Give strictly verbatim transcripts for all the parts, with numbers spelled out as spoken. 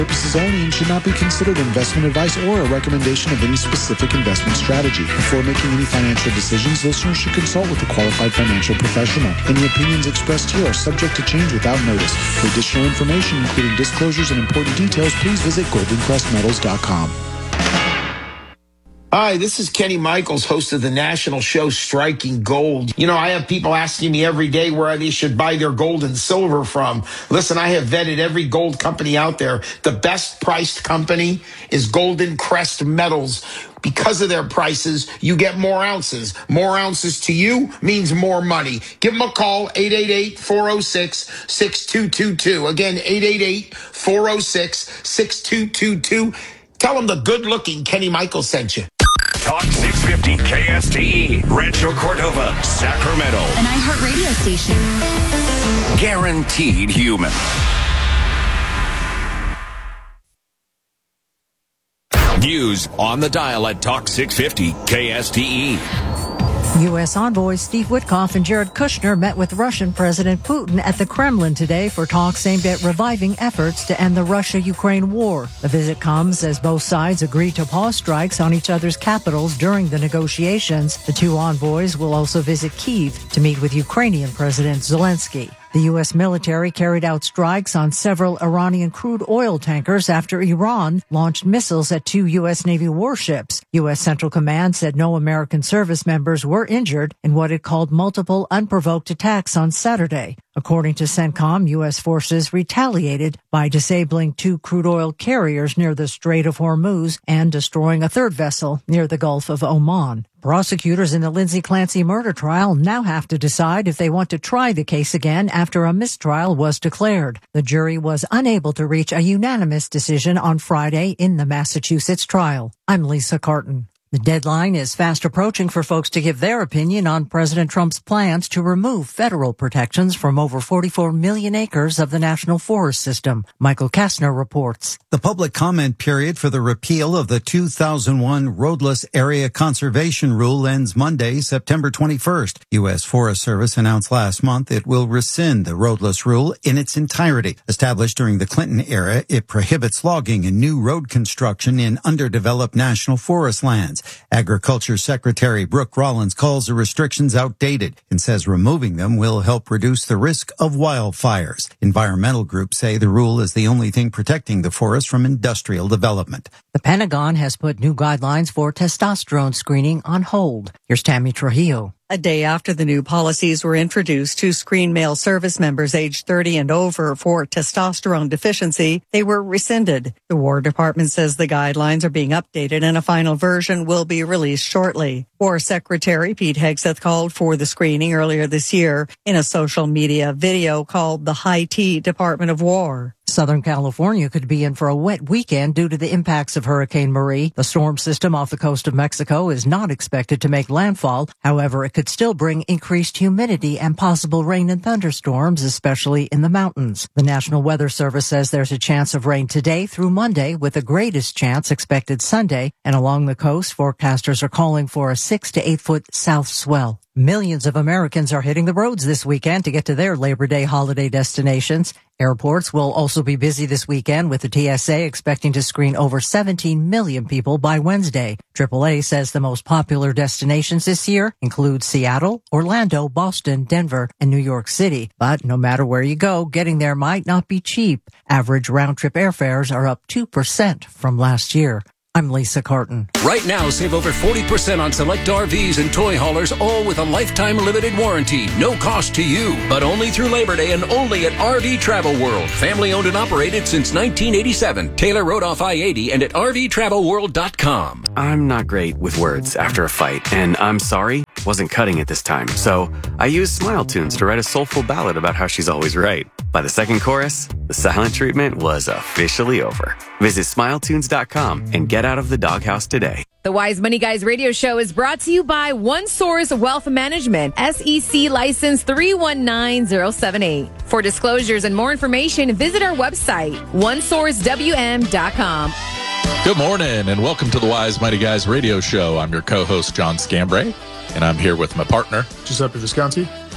Purposes only and should not be considered investment advice or a recommendation of any specific investment strategy. Before making any financial decisions, listeners should consult with a qualified financial professional. Any opinions expressed here are subject to change without notice. For additional information, including disclosures and important details, please visit golden crest metals dot com. Hi, this is Kenny Michaels, host of the national show Striking Gold. You know, I have people asking me every day where they should buy their gold and silver from. Listen, I have vetted every gold company out there. The best priced company is Golden Crest Metals. Because of their prices, you get more ounces. More ounces to you means more money. Give them a call, eight eight eight, four oh six, six two two two. Again, eight eight eight, four oh six, six two two two. Tell them the good-looking Kenny Michaels sent you. Talk six fifty K S T E, Rancho Cordova, Sacramento. An iHeart radio station. Guaranteed human. News on the dial at Talk six fifty K S T E. U S envoys Steve Witkoff and Jared Kushner met with Russian President Putin at the Kremlin today for talks aimed at reviving efforts to end the Russia-Ukraine war. The visit comes as both sides agree to pause strikes on each other's capitals during the negotiations. The two envoys will also visit Kyiv to meet with Ukrainian President Zelensky. The U S military carried out strikes on several Iranian crude oil tankers after Iran launched missiles at two U S Navy warships. U S Central Command said no American service members were injured in what it called multiple unprovoked attacks on Saturday. According to CENTCOM, U S forces retaliated by disabling two crude oil carriers near the Strait of Hormuz and destroying a third vessel near the Gulf of Oman. Prosecutors in the Lindsay Clancy murder trial now have to decide if they want to try the case again after a mistrial was declared. The jury was unable to reach a unanimous decision on Friday in the Massachusetts trial. I'm Lisa Carton. The deadline is fast approaching for folks to give their opinion on President Trump's plans to remove federal protections from over forty-four million acres of the National Forest System. Michael Kastner reports. The public comment period for the repeal of the two thousand one Roadless Area Conservation Rule ends Monday, September twenty-first. U S Forest Service announced last month it will rescind the Roadless Rule in its entirety. Established during the Clinton era, it prohibits logging and new road construction in underdeveloped national forest lands. Agriculture Secretary Brooke Rollins calls the restrictions outdated and says removing them will help reduce the risk of wildfires. Environmental groups say the rule is the only thing protecting the forest from industrial development. The Pentagon has put new guidelines for testosterone screening on hold. Here's Tammy Trujillo. A day after the new policies were introduced to screen male service members aged thirty and over for testosterone deficiency, they were rescinded. The War Department says the guidelines are being updated and a final version will be released shortly. War Secretary Pete Hegseth called for the screening earlier this year in a social media video called the High T Department of War. Southern California could be in for a wet weekend due to the impacts of Hurricane Marie. The storm system off the coast of Mexico is not expected to make landfall. However, it could still bring increased humidity and possible rain and thunderstorms, especially in the mountains. The National Weather Service says there's a chance of rain today through Monday, with the greatest chance expected Sunday. And along the coast, forecasters are calling for a six to eight foot south swell. Millions of Americans are hitting the roads this weekend to get to their Labor Day holiday destinations. Airports will also be busy this weekend, with the T S A expecting to screen over seventeen million people by Wednesday. triple A says the most popular destinations this year include Seattle, Orlando, Boston, Denver, and New York City. But no matter where you go, getting there might not be cheap. Average round-trip airfares are up two percent from last year. I'm Lisa Carton. Right now, save over forty percent on select R Vs and toy haulers, all with a lifetime limited warranty. No cost to you, but only through Labor Day and only at R V Travel World. Family owned and operated since nineteen eighty-seven. Taylor Road off I eighty and at R V travel world dot com. I'm not great with words after a fight, and I'm sorry wasn't cutting it this time. So I used Smile Tunes to write a soulful ballad about how she's always right. By the second chorus, the silent treatment was officially over. Visit smile tunes dot com and get out of the doghouse today. The Wise Money Guys radio show is brought to you by OneSource Wealth Management, S E C license three one nine zero seven eight. For disclosures and more information, visit our website, one source w m dot com. Good morning and welcome to the Wise Mighty Guys radio show. I'm your co-host, John Scambray, and I'm here with my partner, Giuseppe Visconti.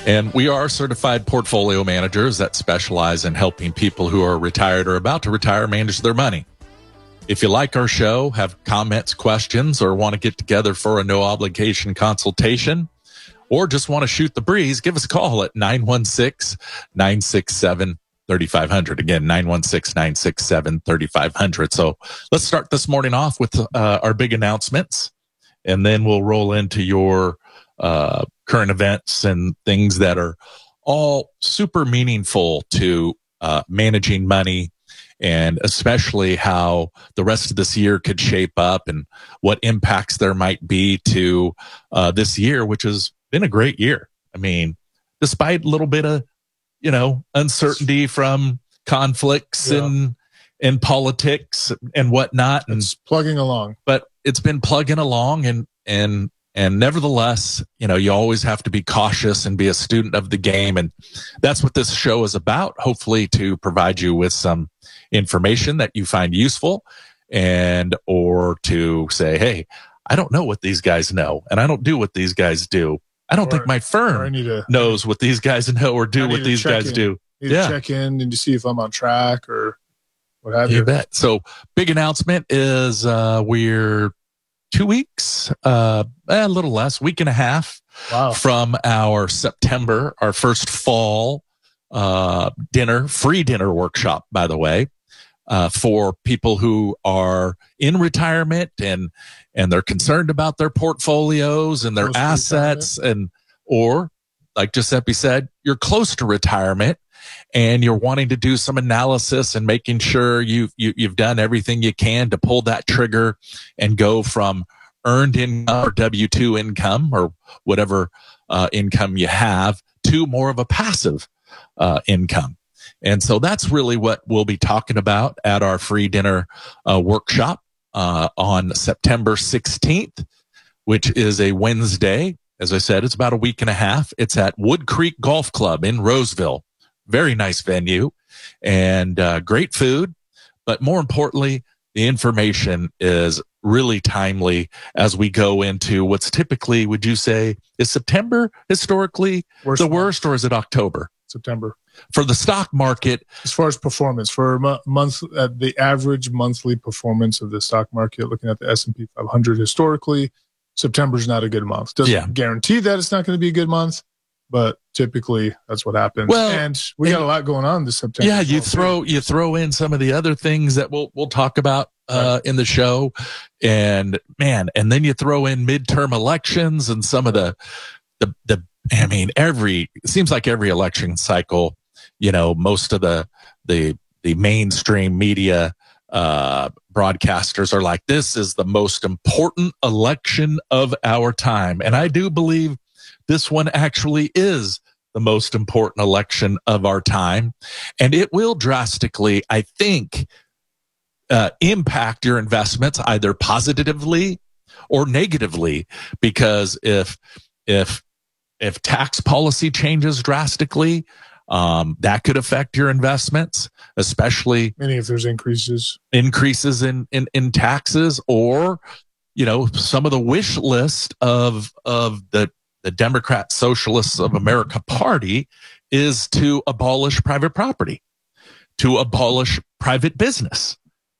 And we are certified portfolio managers that specialize in helping people who are retired or about to retire manage their money. If you like our show, have comments, questions, or want to get together for a no obligation consultation, or just want to shoot the breeze, give us a call at nine one six, nine six seven, three five zero zero. Again, nine one six, nine six seven, three five zero zero. So let's start this morning off with uh, our big announcements, and then we'll roll into your uh, current events and things that are all super meaningful to uh, managing money, and especially how the rest of this year could shape up and what impacts there might be to uh, this year, which has been a great year. I mean, despite a little bit of, you know, uncertainty from conflicts yeah. and and politics and whatnot. And it's plugging along. But it's been plugging along, and and and nevertheless, you know, you always have to be cautious and be a student of the game. And that's what this show is about, hopefully to provide you with some information that you find useful, and or to say, hey, I don't know what these guys know, and I don't do what these guys do. I don't or, think my firm to, knows what these guys know or do what these guys in. do. Need yeah. to check in and to see if I'm on track or what have you. You bet. So big announcement is uh, we're two weeks, uh, a little less, week and a half wow. from our September, our first fall uh, dinner, free dinner workshop, by the way, uh, for people who are in retirement and and they're concerned about their portfolios and their close assets, and or like Giuseppe said, you're close to retirement and you're wanting to do some analysis and making sure you've you, you've done everything you can to pull that trigger and go from earned income or W two income or whatever uh, income you have to more of a passive uh, income. And so that's really what we'll be talking about at our free dinner uh, workshop uh, on September sixteenth, which is a Wednesday. As I said, it's about a week and a half. It's at Wood Creek Golf Club in Roseville. Very nice venue and uh, great food. But more importantly, the information is really timely as we go into what's typically, would you say, is September historically worst the worst, month. Or is it October? September. For the stock market. As far as performance, for a month, uh, the average monthly performance of the stock market, looking at the S and P five hundred historically, September's not a good month. Doesn't yeah. guarantee that it's not going to be a good month, but typically that's what happens. Well, and we got a lot going on this September. Yeah, you throw you throw in some of the other things that we'll we'll talk about uh, right. in the show, and man, and then you throw in midterm elections and some of the the the. I mean, every it seems like every election cycle, you know, most of the the the mainstream media uh, broadcasters are like, this is the most important election of our time, and I do believe this one actually is the most important election of our time, and it will drastically, I think, uh, impact your investments either positively or negatively, because if if if tax policy changes drastically, um, that could affect your investments, especially many if there's increases increases in, in in taxes, or you know, some of the wish list of of the the Democrat Socialists of America Party is to abolish private property, to abolish private business.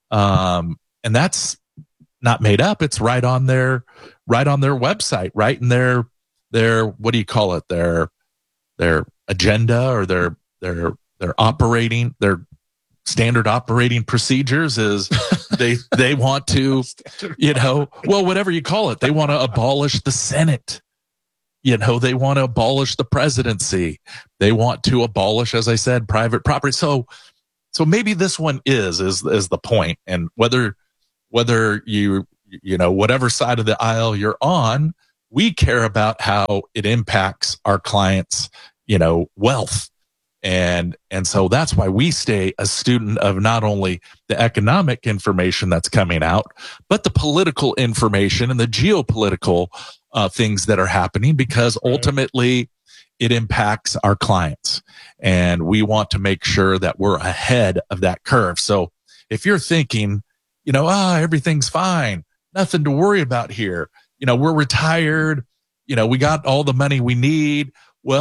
Um, and that's not made up. It's right on their, right on their website, right in their, their, what do you call it? Their, their agenda or their, their, their operating, their standard operating procedures is they, they want to, you know, well, whatever you call it, they want to abolish the Senate. You know, they want to abolish the presidency. They want to abolish, as I said, private property. So, so maybe this one is, is, is the point. And whether, whether you, you know, whatever side of the aisle you're on, we care about how it impacts our clients, you know, wealth. And, and so that's why we stay a student of not only the economic information that's coming out, but the political information and the geopolitical uh, things that are happening, because ultimately it impacts our clients. And we want to make sure that we're ahead of that curve. So if you're thinking, you know, ah, everything's fine, nothing to worry about here, you know, we're retired, you know, we got all the money we need. Well,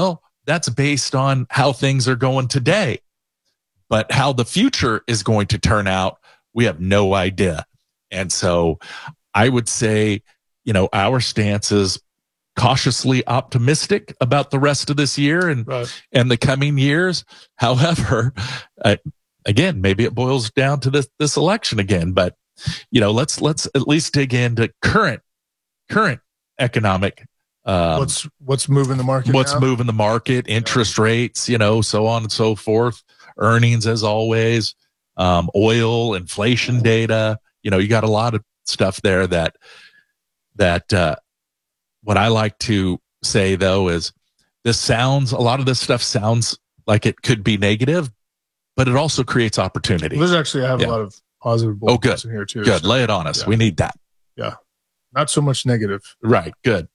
that's based on how things are going today. But how the future is going to turn out, we have no idea. And so I would say, you know, our stance is cautiously optimistic about the rest of this year and, right. and the coming years. However, uh, again, maybe it boils down to this, this election again, but you know, let's, let's at least dig into current, current economic, um, what's, what's moving the market, what's now? moving the market, interest yeah. rates, you know, so on and so forth, earnings as always, um, oil, inflation data, you know, you got a lot of stuff there that, that, uh, what I like to say though is this sounds, a lot of this stuff sounds like it could be negative, but it also creates opportunity. There's actually, I have yeah. a lot of positive oh, good. in here too. Good. So, lay it on us. Yeah. We need that. Yeah. Not so much negative. Right. Good.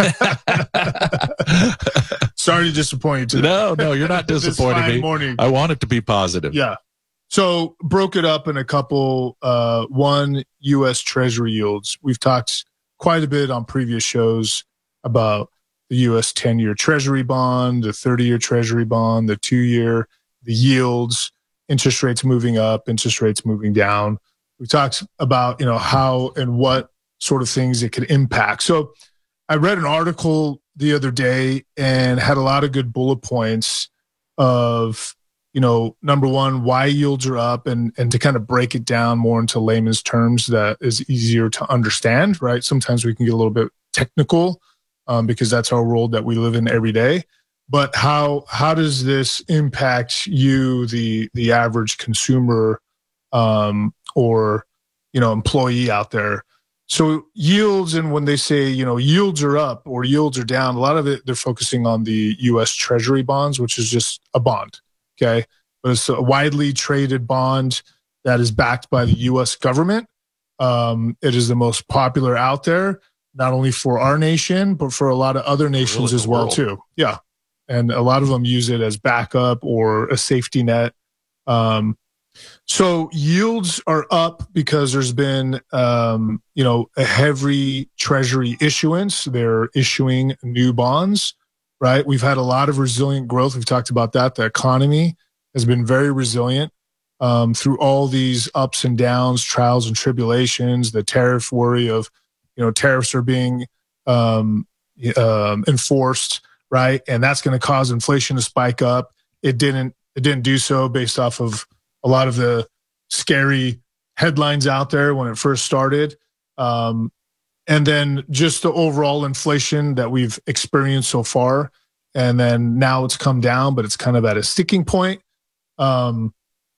Sorry to disappoint you today. No, no, you're not disappointing me. Morning. I want it to be positive. Yeah. So broke it up in a couple, uh, one U S Treasury yields. We've talked quite a bit on previous shows about the U S ten-year Treasury bond, the thirty-year Treasury bond, the two-year, the yields, interest rates moving up, interest rates moving down. We talked about, you know, how and what sort of things it could impact. So I read an article the other day and had a lot of good bullet points of, you know, number one, why yields are up, and, and to kind of break it down more into layman's terms that is easier to understand, right? Sometimes we can get a little bit technical um, because that's our world that we live in every day. But how how does this impact you, the the average consumer um, or, you know, employee out there? So yields, and when they say, you know, yields are up or yields are down, a lot of it, they're focusing on the U S Treasury bonds, which is just a bond. Okay. But it's a widely traded bond that is backed by the U S government. Um, it is the most popular out there, not only for our nation, but for a lot of other nations really as well, world. too. Yeah. And a lot of them use it as backup or a safety net. Um, so yields are up because there's been, um, you know, a heavy treasury issuance. They're issuing new bonds. Right. We've had a lot of resilient growth. We've talked about that. The economy has been very resilient um, through all these ups and downs, trials and tribulations, the tariff worry of, you know, tariffs are being um, um, enforced. Right. And that's going to cause inflation to spike up. It didn't, it didn't do so based off of a lot of the scary headlines out there when it first started. Um, And then just the overall inflation that we've experienced so far. And then now it's come down, but it's kind of at a sticking point. Um,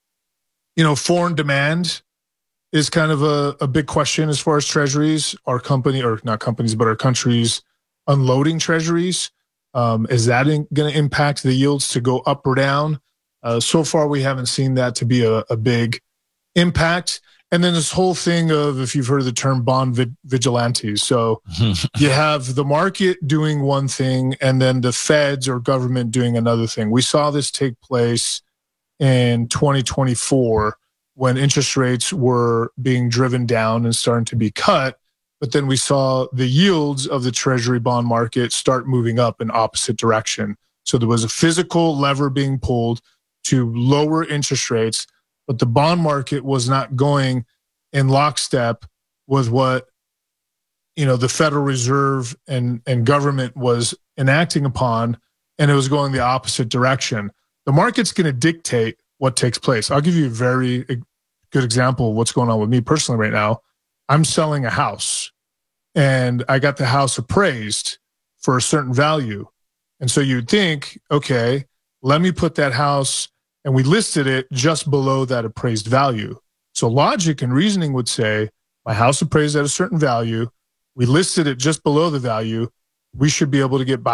you know, foreign demand is kind of a, a big question as far as treasuries. Our company, or not companies, but our countries unloading treasuries. Um, is that going to impact the yields to go up or down? Uh, so far, we haven't seen that to be a, a big impact. And then this whole thing of, if you've heard of the term bond vid- vigilantes. So you have the market doing one thing and then the feds or government doing another thing. We saw this take place in twenty twenty-four when interest rates were being driven down and starting to be cut. But then we saw the yields of the treasury bond market start moving up in opposite direction. So there was a physical lever being pulled to lower interest rates, but the bond market was not going in lockstep with what, you know, the Federal Reserve and, and government was enacting upon, and it was going the opposite direction. The market's going to dictate what takes place. I'll give you a very good example of what's going on with me personally right now. I'm selling a house, and I got the house appraised for a certain value. And so you'd think, okay, let me put that house, and we listed it just below that appraised value. So logic and reasoning would say, my house appraised at a certain value, we listed it just below the value, we should be able to get by